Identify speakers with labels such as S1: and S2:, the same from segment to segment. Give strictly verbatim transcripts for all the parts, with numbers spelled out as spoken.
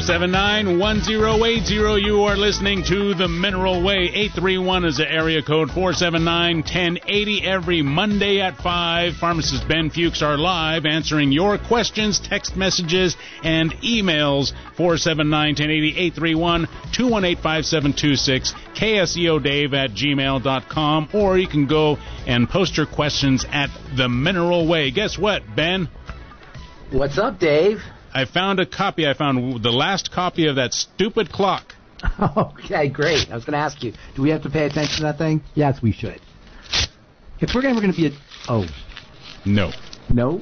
S1: seven nine, one zero eight zero. You are listening to The Mineral Way. eight three one is the area code. four seven nine, one zero eight zero. Every Monday at five. Pharmacist Ben Fuchs are live answering your questions, text messages, and emails. four seven nine, one zero eight zero, eight three one, two one eight, five seven two six. K S E O Dave at gmail dot com. Or you can go and post your questions at The Mineral Way. Guess what, Ben?
S2: What's up, Dave?
S1: I found a copy. I found the last copy of that stupid clock.
S2: Okay, great. I was going to ask you, do we have to pay attention to that thing? Yes, we should. If we're ever going to be a... Oh.
S1: No.
S2: No?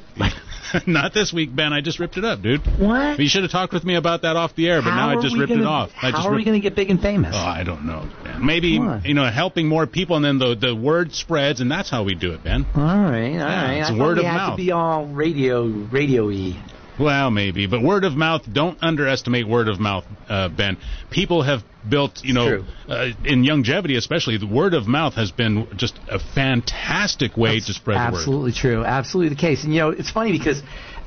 S1: Not this week, Ben. I just ripped it up, dude.
S2: What?
S1: You should have talked with me about that off the air, but
S2: how
S1: now I just ripped
S2: gonna,
S1: it off. I
S2: how
S1: just
S2: are we
S1: ripped...
S2: going to get big and famous?
S1: Oh, I don't know, Ben. Maybe, you know, helping more people, and then the the word spreads, and that's how we do it, Ben.
S2: All right, all
S1: yeah,
S2: right.
S1: It's
S2: I
S1: word
S2: thought we
S1: of
S2: had
S1: mouth.
S2: to be all radio, radio-y.
S1: Well, maybe, but word of mouth, don't underestimate word of mouth, uh, Ben. People have built, you know, uh, in longevity especially, the word of mouth has been just a fantastic way
S2: That's
S1: to spread the word.
S2: Absolutely true. Absolutely the case. And, you know, it's funny because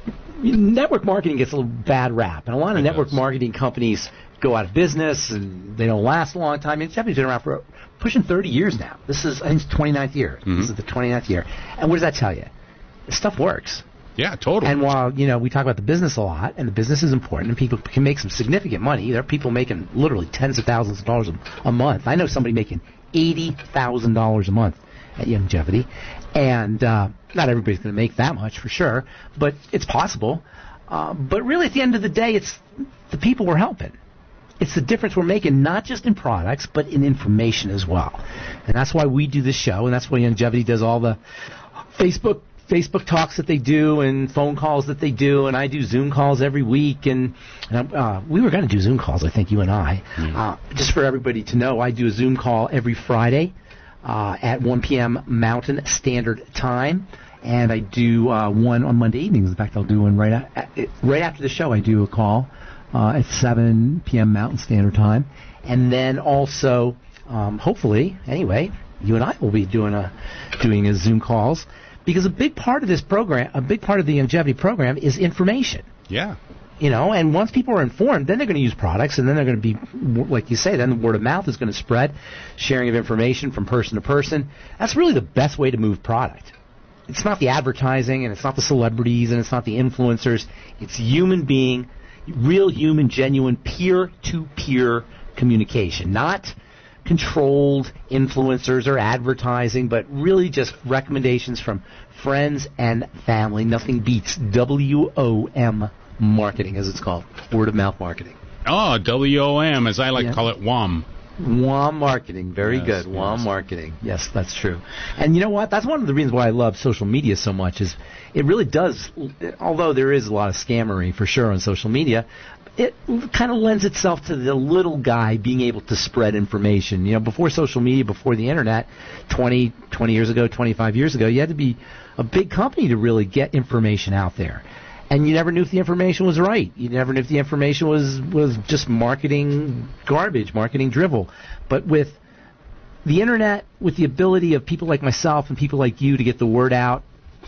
S2: network marketing gets a little bad rap, and a lot of
S1: It
S2: network
S1: does.
S2: marketing companies go out of business, and they don't last a long time. It's been around for pushing thirty years now. This is, I think, it's twenty-ninth year.
S1: Mm-hmm.
S2: This is the twenty-ninth year. And what does that tell you? This stuff works.
S1: Yeah, totally.
S2: And while, you know, we talk about the business a lot, and the business is important, and people can make some significant money. There are people making literally tens of thousands of dollars a, a month. I know somebody making eighty thousand dollars a month at Longevity. And uh, not everybody's going to make that much, for sure, but it's possible. Uh, but really, at the end of the day, it's the people we're helping. It's the difference we're making, not just in products, but in information as well. And that's why we do this show, and that's why Longevity does all the Facebook Facebook talks that they do and phone calls that they do, and I do Zoom calls every week. And, and uh, we were going to do Zoom calls, I think, you and I. Mm. Uh, just for everybody to know, I do a Zoom call every Friday uh, at one p.m. Mountain Standard Time. And I do uh, one on Monday evenings. In fact, I'll do one right, at, at, right after the show. I do a call uh, at seven p.m. Mountain Standard Time. And then also, um, hopefully, anyway, you and I will be doing a doing a Zoom calls. Because a big part of this program, a big part of the Longevity program is information.
S1: Yeah.
S2: You know, and once people are informed, then they're going to use products, and then they're going to be, like you say, then the word of mouth is going to spread, sharing of information from person to person. That's really the best way to move product. It's not the advertising, and it's not the celebrities, and it's not the influencers. It's human being, real human, genuine, peer-to-peer communication, not controlled influencers or advertising, but really just recommendations from friends and family. Nothing beats W O M marketing, as it's called, word of mouth marketing.
S1: Oh, W O M, as I like
S2: yeah.
S1: to call it, W O M.
S2: W O M marketing, very
S1: yes,
S2: good.
S1: Yes.
S2: W O M marketing, yes, that's true. And you know what? That's one of the reasons why I love social media so much. Is it really does, although there is a lot of scammery for sure on social media, it kind of lends itself to the little guy being able to spread information. You know, before social media, before the internet, twenty, twenty years ago, twenty-five years ago, you had to be a big company to really get information out there. And you never knew if the information was right. You never knew if the information was, was just marketing garbage, marketing drivel. But with the internet, with the ability of people like myself and people like you to get the word out,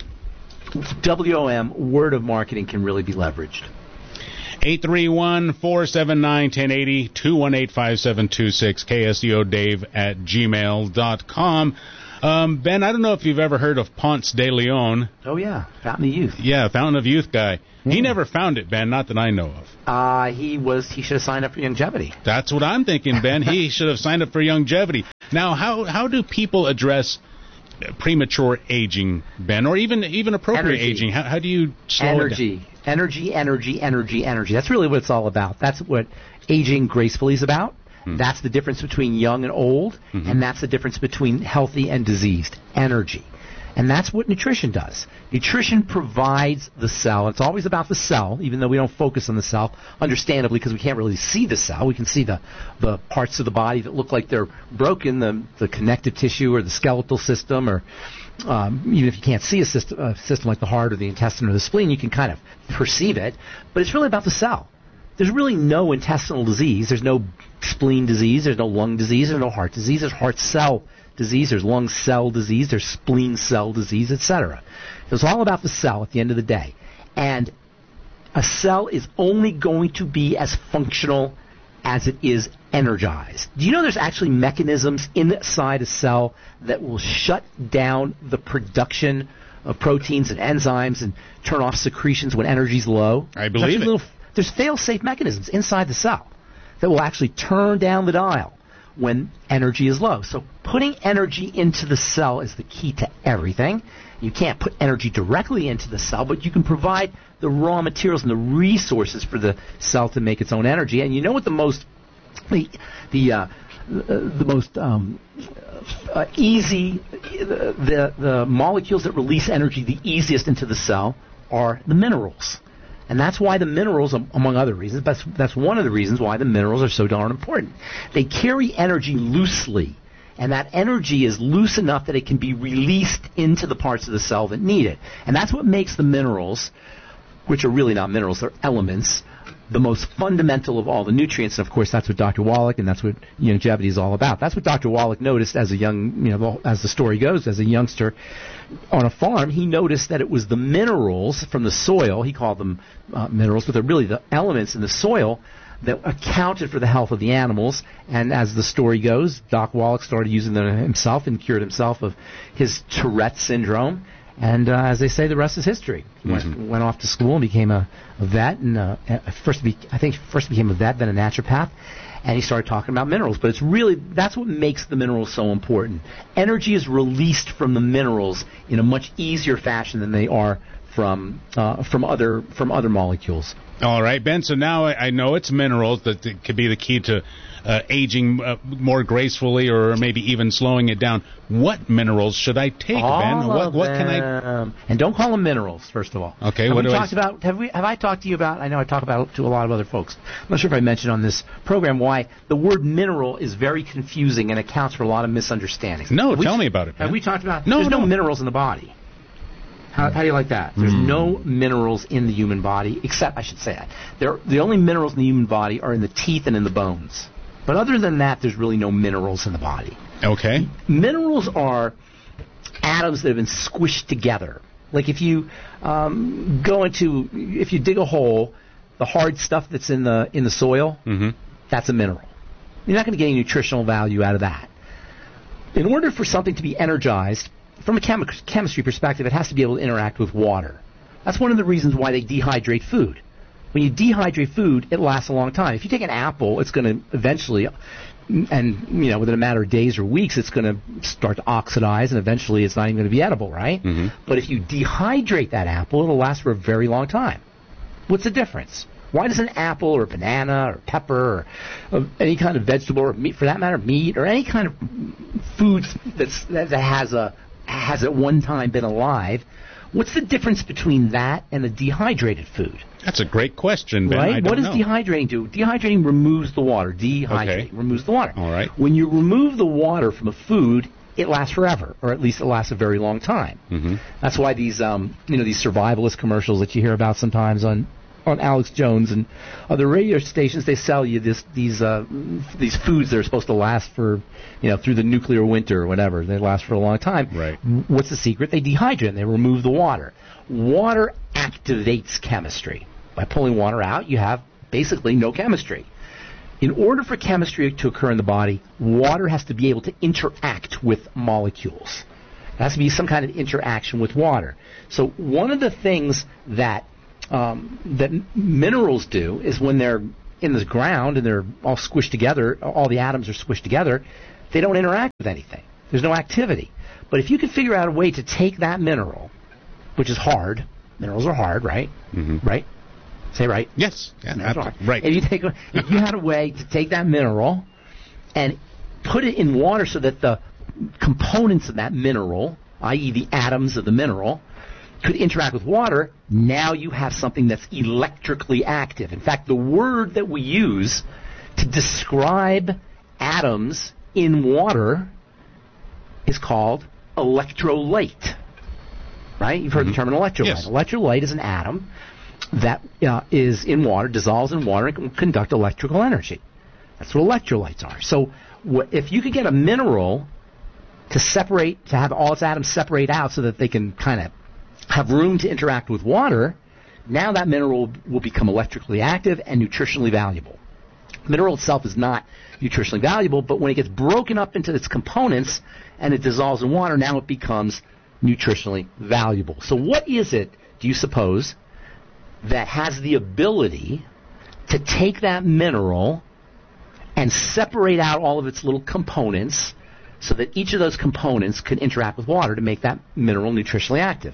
S2: W O M, word of marketing, can really be leveraged.
S1: eight three one, four seven nine, one zero eight zero, two one eight, five seven two six, K S E O Dave at gmail dot com. Um, Ben, I don't know if you've ever heard of Ponce de Leon.
S2: Oh, yeah, Fountain of Youth.
S1: Yeah, Fountain of Youth guy.
S2: Yeah.
S1: He never found it, Ben, not that I know of.
S2: Uh, he was. He should have signed up for Longevity.
S1: That's what I'm thinking, Ben. He should have signed up for Longevity. Now, how how do people address premature aging, Ben, or even even appropriate
S2: Energy.
S1: aging? How, how do you slow
S2: energy.
S1: it down?
S2: Energy, energy, energy, energy. That's really what it's all about. That's what aging gracefully is about. Hmm. That's the difference between young and old, mm-hmm. and that's the difference between healthy and diseased. Energy. And that's what nutrition does. Nutrition provides the cell. It's always about the cell, even though we don't focus on the cell, understandably, because we can't really see the cell. We can see the, the parts of the body that look like they're broken, the, the connective tissue or the skeletal system, or um, even if you can't see a system, a system like the heart or the intestine or the spleen, you can kind of perceive it. But it's really about the cell. There's really no intestinal disease. There's no spleen disease. There's no lung disease. There's no heart disease. There's heart cell disease. There's lung cell disease. There's spleen cell disease, et cetera. It's all about the cell at the end of the day. And A cell is only going to be as functional as it is energized. Do you know there's actually mechanisms inside a cell that will shut down the production of proteins and enzymes and turn off secretions when energy's low?
S1: I believe it.
S2: Little, there's fail-safe mechanisms inside the cell that will actually turn down the dial when energy is low. So putting energy into the cell is the key to everything. You can't put energy directly into the cell, but you can provide the raw materials and the resources for the cell to make its own energy. And you know what the most the the, uh, the, the most um, uh, easy the, the the molecules that release energy the easiest into the cell are the minerals. And that's why the minerals, among other reasons, but that's, that's one of the reasons why the minerals are so darn important. They carry energy loosely, and that energy is loose enough that it can be released into the parts of the cell that need it. And that's what makes the minerals, which are really not minerals, they're elements, the most fundamental of all the nutrients. And of course, that's what Doctor Wallach and that's what longevity is all about. That's what Doctor Wallach noticed as a young, you know, as the story goes, as a youngster on a farm. He noticed that it was the minerals from the soil, he called them uh, minerals, but they're really the elements in the soil that accounted for the health of the animals. And as the story goes, Doc Wallach started using them himself and cured himself of his Tourette syndrome. And uh, as they say, the rest is history. He mm-hmm. went, went off to school and became a, a vet, and uh, first be, I think first became a vet, then a naturopath, and he started talking about minerals. But it's really, that's what makes the minerals so important. Energy is released from the minerals in a much easier fashion than they are from uh, from other from other molecules.
S1: All right, Ben, so now I know it's minerals that could be the key to uh, aging uh, more gracefully or maybe even slowing it down. What minerals should I take,
S2: all
S1: Ben? What,
S2: of
S1: what
S2: them.
S1: can I...
S2: And don't call them minerals, first of all.
S1: Okay,
S2: have
S1: what
S2: we
S1: do
S2: talked
S1: I...
S2: about, have, we, have I talked to you about, I know I talk about it to a lot of other folks. I'm not sure if I mentioned on this program why the word mineral is very confusing and accounts for a lot of misunderstandings.
S1: No,
S2: have
S1: tell
S2: we,
S1: me about it, Ben.
S2: Have we talked about...
S1: No,
S2: There's no,
S1: no
S2: minerals in the body. How, how do you like that? There's mm. no minerals in the human body, except, I should say that. There, the only minerals in the human body are in the teeth and in the bones. But other than that, there's really no minerals in the body.
S1: Okay.
S2: Minerals are atoms that have been squished together. Like if you um, go into, if you dig a hole, the hard stuff that's in the in the soil,
S1: mm-hmm.
S2: that's a mineral. You're not going to get any nutritional value out of that. In order for something to be energized, from a chemi- chemistry perspective, it has to be able to interact with water. That's one of the reasons why they dehydrate food. When you dehydrate food, it lasts a long time. If you take an apple, it's going to eventually, and you know, within a matter of days or weeks, it's going to start to oxidize, and eventually it's not even going to be edible, right?
S1: Mm-hmm.
S2: But if you dehydrate that apple, it'll last for a very long time. What's the difference? Why does an apple or a banana or pepper or uh, any kind of vegetable or meat, for that matter, meat or any kind of food that's, that has a has at one time been alive, what's the difference between that and a dehydrated food?
S1: That's a great question, Ben.
S2: Right?
S1: I don't
S2: What does
S1: know.
S2: dehydrating do? Dehydrating removes the water. Dehydrating
S1: okay.
S2: removes the water.
S1: All right.
S2: When you remove the water from a food, it lasts forever, or at least it lasts a very long time.
S1: Mm-hmm.
S2: That's why these, um, you know, these survivalist commercials that you hear about sometimes on on Alex Jones and other radio stations, they sell you this these uh, these foods that are supposed to last for, you know, through the nuclear winter or whatever. They last for a long time.
S1: Right.
S2: What's the secret? They dehydrate and they remove the water. Water activates chemistry. By pulling water out, you have basically no chemistry. In order for chemistry to occur in the body, water has to be able to interact with molecules. There has to be some kind of interaction with water. So one of the things that Um, that minerals do is when they're in the ground and they're all squished together, all the atoms are squished together, they don't interact with anything. There's no activity. But if you can figure out a way to take that mineral, which is hard, minerals are hard, right?
S1: Mm-hmm.
S2: Right? Say right?
S1: Yes. Yeah, absolutely. Right.
S2: If you take, if you had a way to take that mineral and put it in water so that the components of that mineral, that is the atoms of the mineral, could interact with water, now you have something that's electrically active. In fact, the word that we use to describe atoms in water is called electrolyte. Right? You've heard mm-hmm. the term an electrolyte.
S1: Yes.
S2: Electrolyte is an atom that uh, is in water, dissolves in water, and can conduct electrical energy. That's what electrolytes are. So wh- if you could get a mineral to separate, to have all its atoms separate out so that they can kind of have room to interact with water, now that mineral will become electrically active and nutritionally valuable. The mineral itself is not nutritionally valuable, but when it gets broken up into its components and it dissolves in water, now it becomes nutritionally valuable. So what is it, do you suppose, that has the ability to take that mineral and separate out all of its little components so that each of those components can interact with water to make that mineral nutritionally active?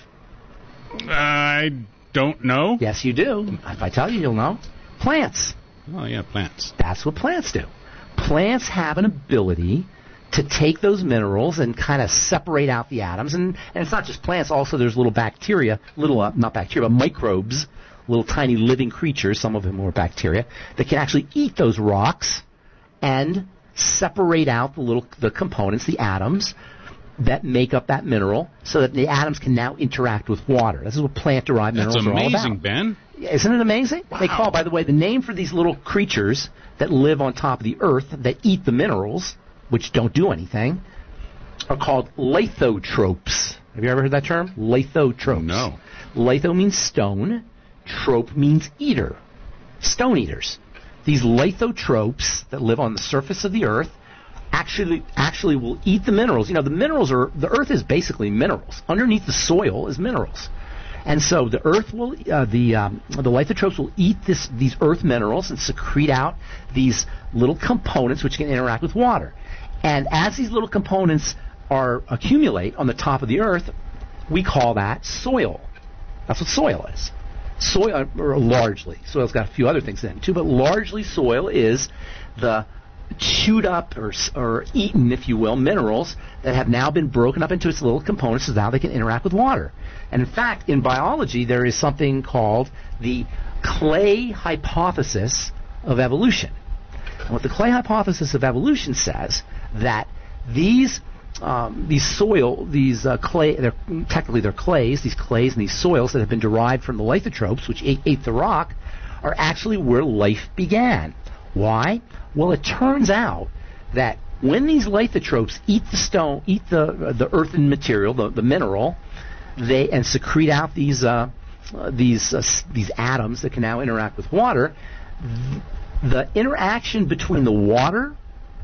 S1: I don't know.
S2: Yes, you do. If I tell you, you'll know. Plants.
S1: Oh, yeah, plants.
S2: That's what plants do. Plants have an ability to take those minerals and kind of separate out the atoms. And, and it's not just plants. Also, there's little bacteria, little, uh, not bacteria, but microbes, little tiny living creatures, some of them are bacteria, that can actually eat those rocks and separate out the little the components, the atoms, that make up that mineral so that the atoms can now interact with water. This is what plant-derived minerals
S1: That's
S2: are all about.
S1: amazing, Ben.
S2: Isn't it amazing?
S1: Wow.
S2: They call, by the way, the name for these little creatures that live on top of the earth that eat the minerals, which don't do anything, are called lithotropes. Have you ever heard that term? Lithotropes.
S1: No.
S2: Litho means stone. Trope means eater. Stone eaters. These lithotropes that live on the surface of the earth actually actually will eat the minerals. You know, the minerals are, the earth is basically minerals. Underneath the soil is minerals. And so the earth will, uh, the um, the lithotropes will eat this these earth minerals and secrete out these little components which can interact with water. And as these little components are accumulate on the top of the earth, we call that soil. That's what soil is. Soil, or largely, soil's got a few other things in it too, but largely soil is the chewed up or, or eaten, if you will, minerals that have now been broken up into its little components so now they can interact with water. And in fact, in biology, there is something called the clay hypothesis of evolution. And what the clay hypothesis of evolution says, that these um, these soil, these uh, clay, they're, technically they're clays, these clays and these soils that have been derived from the lithotropes, which ate, ate the rock, are actually where life began. Why? Well, it turns out that when these lithotropes eat the stone, eat the the earthen material, the, the mineral, they and secrete out these uh, uh, these uh, these atoms that can now interact with water. Th- the interaction between the water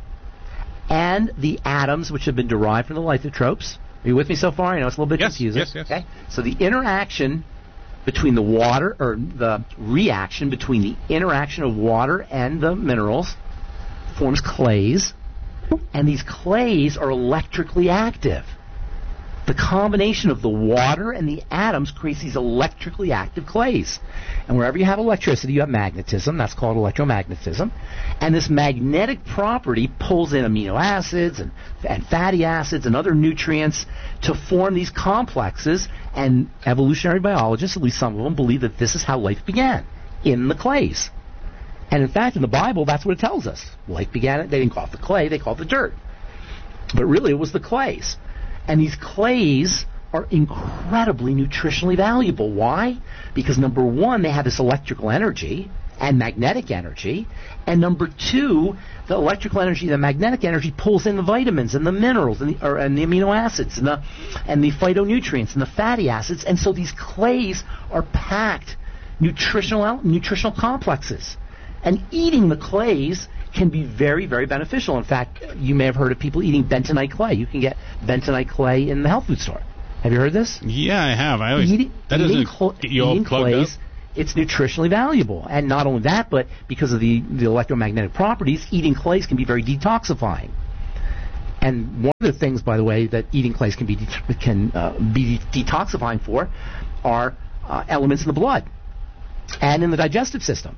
S2: and the atoms, which have been derived from the lithotropes. Are you with me so far? I know it's a little bit
S1: yes,
S2: confusing.
S1: Yes, yes.
S2: Okay. So the interaction between the water, or the reaction between the interaction of water and the minerals, forms clays, and these clays are electrically active. The combination of the water and the atoms creates these electrically active clays. And wherever you have electricity, you have magnetism. That's called electromagnetism. And this magnetic property pulls in amino acids and, and fatty acids and other nutrients to form these complexes. And evolutionary biologists, at least some of them, believe that this is how life began, in the clays. And in fact, in the Bible, that's what it tells us. Life began, they didn't call it the clay, they called it the dirt. But really, it was the clays. And these clays are incredibly nutritionally valuable. Why? Because number one, they have this electrical energy and magnetic energy. And number two, the electrical energy, the magnetic energy pulls in the vitamins and the minerals and the, or, and the amino acids and the, and the phytonutrients and the fatty acids. And so these clays are packed nutritional nutritional complexes. And eating the clays can be very, very beneficial. In fact, you may have heard of people eating bentonite clay. You can get bentonite clay in the health food store. Have you heard this?
S1: Yeah, I have. I always,
S2: eating,
S1: that
S2: eating,
S1: doesn't
S2: cl-
S1: get you all
S2: eating
S1: plugged
S2: clays,
S1: up?
S2: It's nutritionally valuable. And not only that, but because of the, the electromagnetic properties, eating clays can be very detoxifying. And one of the things, by the way, that eating clays can be de- can uh, be detoxifying for are uh, elements in the blood and in the digestive system.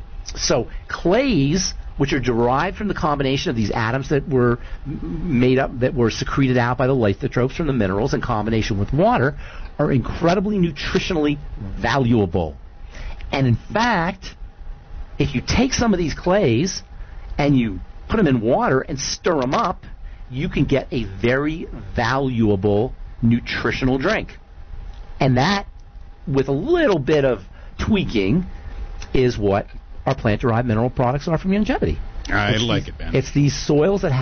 S2: So clays, which are derived from the combination of these atoms that were made up, that were secreted out by the lithotropes from the minerals in combination with water, are incredibly nutritionally valuable. And in fact, if you take some of these clays and you put them in water and stir them up, you can get a very valuable nutritional drink. And that, with a little bit of tweaking, is what our plant-derived mineral products are from Youngevity.
S1: I
S2: it's
S1: like
S2: these,
S1: it, Ben.
S2: It's these soils that have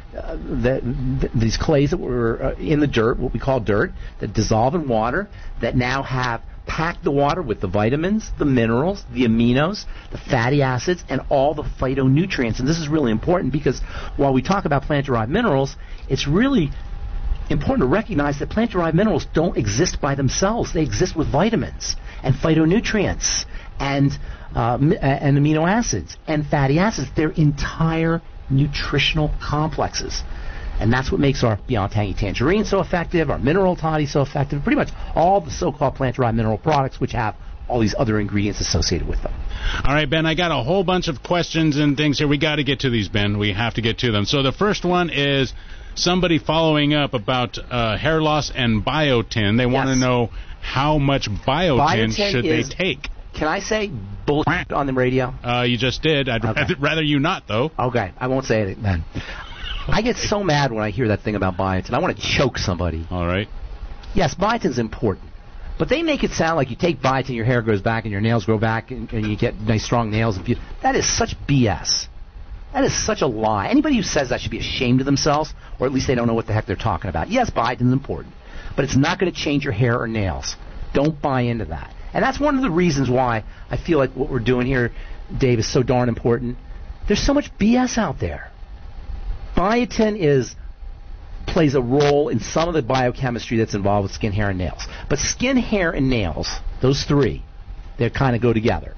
S2: uh, that th- these clays that were uh, in the dirt, what we call dirt, that dissolve in water, that now have packed the water with the vitamins, the minerals, the aminos, the fatty acids, and all the phytonutrients. And this is really important because while we talk about plant-derived minerals, it's really important to recognize that plant-derived minerals don't exist by themselves. They exist with vitamins and phytonutrients and uh, and amino acids and fatty acids. They're entire nutritional complexes. And that's what makes our Beyond Tangy Tangerine so effective, our Mineral Toddy so effective, pretty much all the so-called plant-derived mineral products which have all these other ingredients associated with them.
S1: All right, Ben, I got a whole bunch of questions and things here. We got to get to these, Ben. We have to get to them. So the first one is somebody following up about uh, hair loss and biotin. They want to
S2: Yes.
S1: know how much biotin,
S2: Biotin
S1: should
S2: is-
S1: they take.
S2: Can I say bullshit on the radio?
S1: Uh, you just did. I'd
S2: Okay.
S1: rather, rather you not, though.
S2: Okay, I won't say it then. I get so mad when I hear that thing about biotin. I want to choke somebody.
S1: All right.
S2: Yes, biotin's important. But they make it sound like you take biotin, your hair grows back and your nails grow back and, and you get nice strong nails. And be- that is such B S. That is such a lie. Anybody who says that should be ashamed of themselves, or at least they don't know what the heck they're talking about. Yes, biotin's important, but it's not going to change your hair or nails. Don't buy into that. And that's one of the reasons why I feel like what we're doing here, Dave, is so darn important. There's so much B S out there. Biotin is plays a role in some of the biochemistry that's involved with skin, hair, and nails. But skin, hair, and nails, those three, they kind of go together,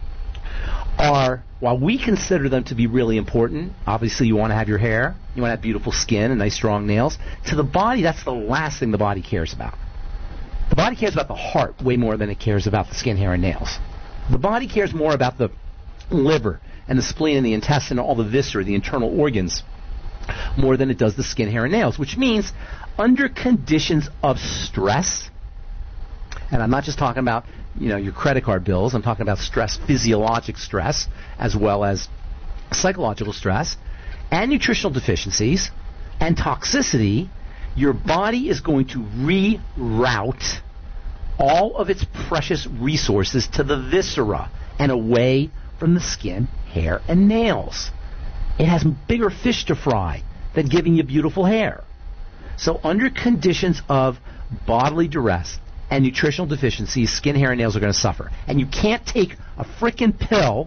S2: are, while we consider them to be really important, obviously you want to have your hair, you want to have beautiful skin and nice strong nails, to the body, that's the last thing the body cares about. The body cares about the heart way more than it cares about the skin, hair, and nails. The body cares more about the liver and the spleen and the intestine and all the viscera, the internal organs, more than it does the skin, hair, and nails, which means under conditions of stress, and I'm not just talking about, you know, your credit card bills, I'm talking about stress, physiologic stress, as well as psychological stress, and nutritional deficiencies, and toxicity, your body is going to reroute all of its precious resources to the viscera and away from the skin, hair, and nails. It has bigger fish to fry than giving you beautiful hair. So under conditions of bodily duress and nutritional deficiencies, skin, hair, and nails are going to suffer. And you can't take a frickin' pill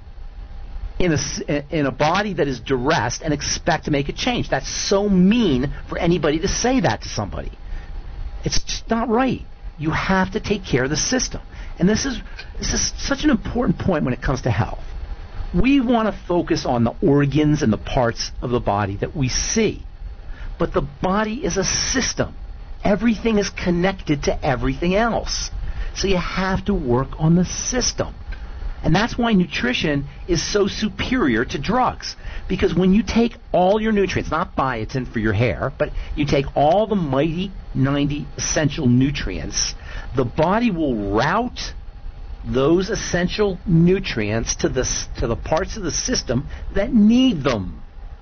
S2: in a, in a body that is duressed and expect to make a change. That's so mean for anybody to say that to somebody. It's just not right. You have to take care of the system. And this is this is such an important point when it comes to health. We want to focus on the organs and the parts of the body that we see. But the body is a system. Everything is connected to everything else. So you have to work on the system. And that's why nutrition is so superior to drugs. Because when you take all your nutrients, not biotin for your hair, but you take all the mighty ninety essential nutrients, the body will route those essential nutrients to the to the parts of the system that need them.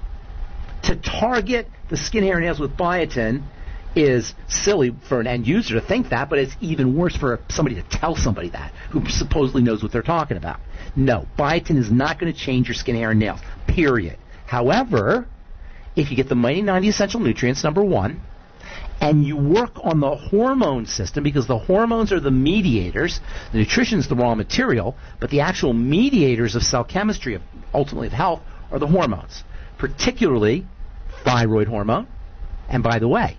S2: To target the skin, hair, and nails with biotin is silly for an end user to think that, but it's even worse for somebody to tell somebody that, who supposedly knows what they're talking about. No, biotin is not going to change your skin, hair, and nails, period. However, if you get the mighty ninety essential nutrients, number one, and you work on the hormone system, because the hormones are the mediators, the nutrition is the raw material, but the actual mediators of cell chemistry, of, ultimately of health, are the hormones, particularly thyroid hormone. And by the way,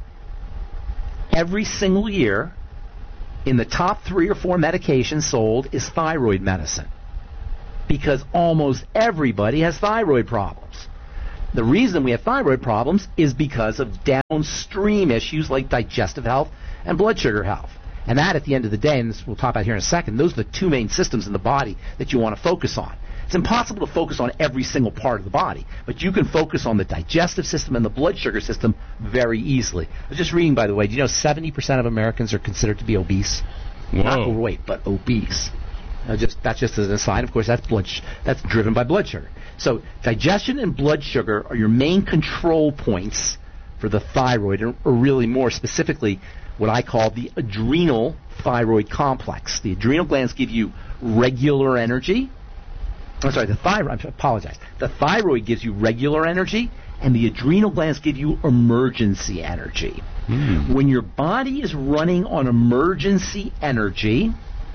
S2: every single year, in the top three or four medications sold is thyroid medicine, because almost everybody has thyroid problems. The reason we have thyroid problems is because of downstream issues like digestive health and blood sugar health. And that, at the end of the day, and this we'll talk about here in a second, those are the two main systems in the body that you want to focus on. It's impossible to focus on every single part of the body, but you can focus on the digestive system and the blood sugar system very easily. I was just reading, by the way, do you know seventy percent of Americans are considered to be obese?
S1: Whoa.
S2: Not overweight, but obese. Uh, just that's just as an aside. Of course, that's blood. Sh- that's driven by blood sugar. So digestion and blood sugar are your main control points for the thyroid, or, or really more specifically, what I call the adrenal thyroid complex. The adrenal glands give you regular energy. I'm sorry, the thyroid. I apologize. The thyroid gives you regular energy, and the adrenal glands give you emergency energy.
S1: Mm.
S2: When your body is running on emergency energy,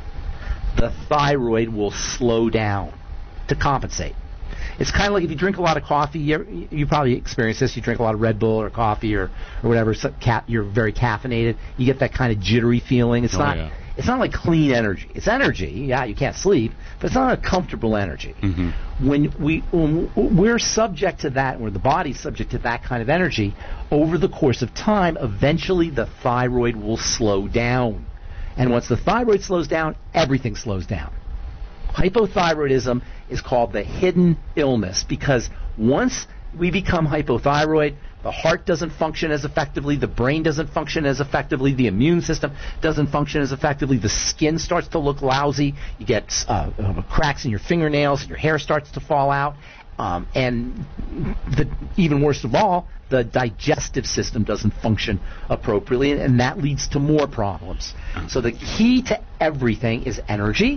S2: the thyroid will slow down to compensate. It's kind of like if you drink a lot of coffee, you, you probably experience this, you drink a lot of Red Bull or coffee or, or whatever, so ca- you're very caffeinated, you get that kind of jittery feeling. It's
S1: oh,
S2: not
S1: yeah.
S2: it's not like clean energy. It's energy, yeah, you can't sleep, but it's not a comfortable energy.
S1: Mm-hmm.
S2: When, we, when we're subject to that, or the body's subject to that kind of energy, over the course of time, eventually the thyroid will slow down. And once the thyroid slows down, everything slows down. Hypothyroidism is called the hidden illness because once we become hypothyroid, the heart doesn't function as effectively, the brain doesn't function as effectively, the immune system doesn't function as effectively, the skin starts to look lousy, you get uh, uh, cracks in your fingernails, your hair starts to fall out, um, and the, even worse of all, the digestive system doesn't function appropriately, and that leads to more problems. So the key to everything is energy,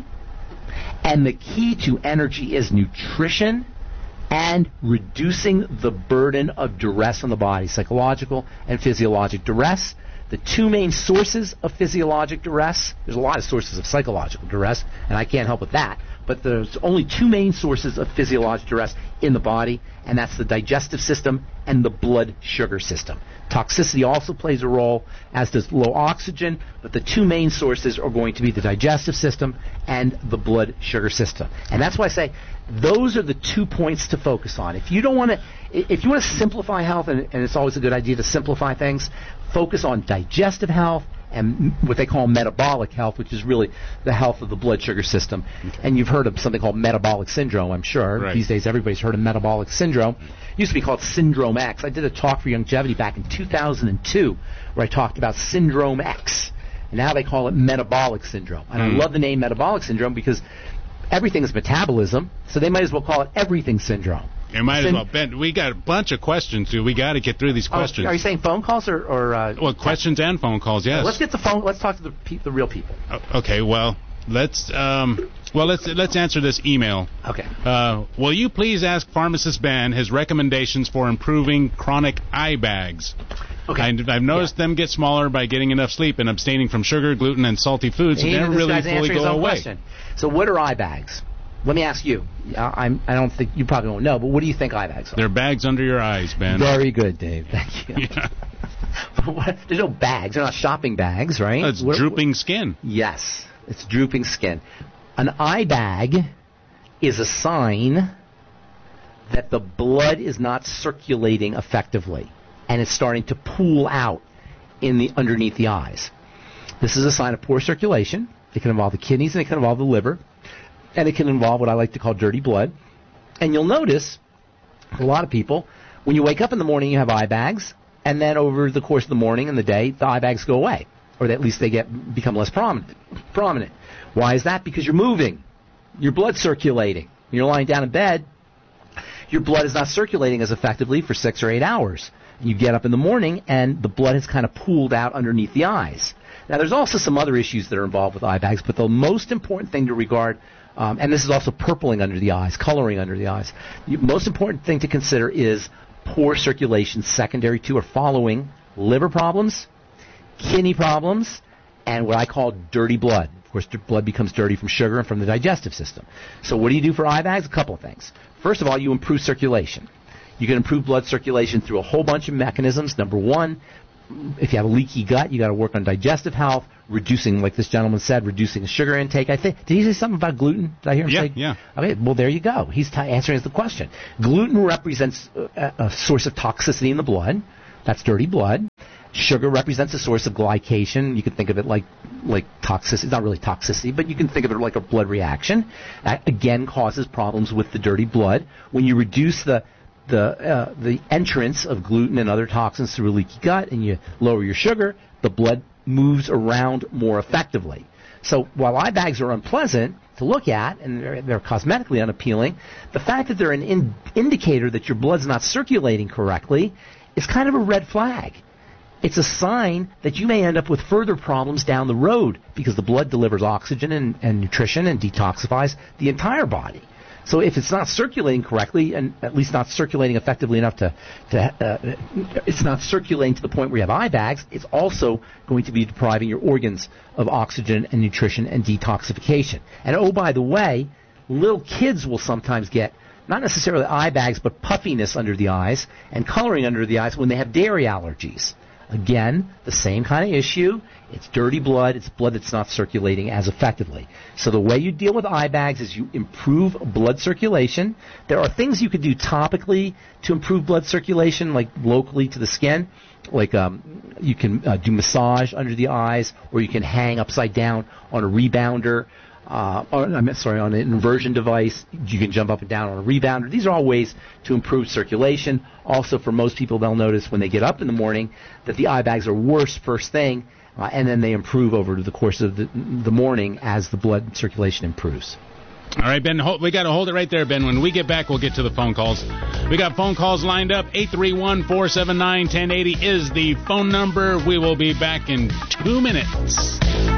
S2: and the key to energy is nutrition and reducing the burden of duress on the body, psychological and physiologic duress. The two main sources of physiologic duress, there's a lot of sources of psychological duress, and I can't help with that, but there's only two main sources of physiologic duress in the body, and that's the digestive system and the blood sugar system. Toxicity also plays a role, as does low oxygen, but the two main sources are going to be the digestive system and the blood sugar system. And that's why I say those are the two points to focus on. If you don't want to, if you want to simplify health, and, and it's always a good idea to simplify things, focus on digestive health and what they call metabolic health, which is really the health of the blood sugar system. Okay. And you've heard of something called metabolic syndrome, I'm sure.
S1: Right.
S2: These days everybody's heard of metabolic syndrome. It used to be called Syndrome X. I did a talk for Longevity back in two thousand two where I talked about Syndrome X. And now they call it metabolic syndrome. And mm. I love the name metabolic syndrome because everything is metabolism, so they might as well call it everything syndrome.
S1: You might
S2: Syn-
S1: as well, Ben. We got a bunch of questions, too. We got to get through these questions.
S2: Oh, are you saying phone calls or? or uh,
S1: well, questions and phone calls, yes.
S2: Let's get the phone. Let's talk to the pe- the real people.
S1: Uh, okay. Well, let's um, well let's let's answer this email.
S2: Okay.
S1: Uh, will you please ask Pharmacist Ben his recommendations for improving chronic eye bags?
S2: Okay.
S1: I, I've noticed yeah. them get smaller by getting enough sleep and abstaining from sugar, gluten, and salty foods. They never really fully go away.
S2: Question. So, what are eye bags? Let me ask you. I'm, I don't think you probably won't know, but what do you think eye bags are?
S1: They're bags under your eyes, Ben.
S2: Very good, Dave. Thank you. Yeah. what, there's no bags. They're not shopping bags, right?
S1: It's what, drooping what? skin.
S2: Yes, it's drooping skin. An eye bag is a sign that the blood is not circulating effectively, and it's starting to pool out in the underneath the eyes. This is a sign of poor circulation. It can involve the kidneys and it can involve the liver. And it can involve what I like to call dirty blood. And you'll notice, a lot of people, when you wake up in the morning, you have eye bags, and then over the course of the morning and the day, the eye bags go away. Or at least they get become less prominent. prominent. Why is that? Because you're moving. Your blood's circulating. When you're lying down in bed, your blood is not circulating as effectively for six or eight hours. You get up in the morning, and the blood has kind of pooled out underneath the eyes. Now, there's also some other issues that are involved with eye bags, but the most important thing to regard, um, and this is also purpling under the eyes, coloring under the eyes, the most important thing to consider is poor circulation secondary to or following liver problems, kidney problems, and what I call dirty blood. Of course, blood becomes dirty from sugar and from the digestive system. So what do you do for eye bags? A couple of things. First of all, you improve circulation. You can improve blood circulation through a whole bunch of mechanisms. Number one, if you have a leaky gut, you got to work on digestive health, reducing, like this gentleman said, reducing the sugar intake. I think did he say something about gluten? Did I hear him
S1: yeah,
S2: say?
S1: Yeah, yeah.
S2: Okay, well there you go. He's t- answering the question. Gluten represents a, a source of toxicity in the blood. That's dirty blood. Sugar represents a source of glycation. You can think of it like like toxicity. It's not really toxicity, but you can think of it like a blood reaction. That again causes problems with the dirty blood. When you reduce the the uh, the entrance of gluten and other toxins through a leaky gut and you lower your sugar, the blood moves around more effectively. So while eye bags are unpleasant to look at and they're, they're cosmetically unappealing, the fact that they're an in- indicator that your blood's not circulating correctly is kind of a red flag. It's a sign that you may end up with further problems down the road because the blood delivers oxygen and, and nutrition and detoxifies the entire body. So if it's not circulating correctly, and at least not circulating effectively enough to, to uh, it's not circulating to the point where you have eye bags, it's also going to be depriving your organs of oxygen and nutrition and detoxification. And oh, by the way, little kids will sometimes get not necessarily eye bags, but puffiness under the eyes and coloring under the eyes when they have dairy allergies. Again, the same kind of issue. It's dirty blood. It's blood that's not circulating as effectively. So the way you deal with eye bags is you improve blood circulation. There are things you could do topically to improve blood circulation, like locally to the skin. Like um, you can uh, do massage under the eyes, or you can hang upside down on a rebounder. Uh, or, I'm sorry, on an inversion device. You can jump up and down on a rebounder. These are all ways to improve circulation. Also, for most people, they'll notice when they get up in the morning that the eye bags are worse first thing, uh, and then they improve over the course of the, the morning as the blood circulation improves.
S1: All right, Ben, hold, we got to hold it right there, Ben. When we get back, we'll get to the phone calls. We got phone calls lined up. eight three one, four seven nine, one zero eight zero is the phone number. We will be back in two minutes.